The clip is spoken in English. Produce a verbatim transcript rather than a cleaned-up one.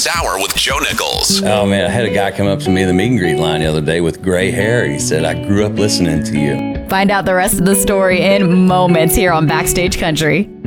Next hour with Joe Nichols. Oh, man, I had a guy come up to me in the meet and greet line the other day with gray hair. He said, I grew up listening to you. Find out the rest of the story in moments here on Backstage Country.